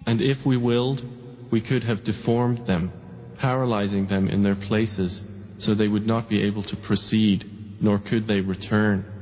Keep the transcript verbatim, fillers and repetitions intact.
And if we willed, we could have deformed them, paralyzing them in their places, so they would not be able to proceed, nor could they return.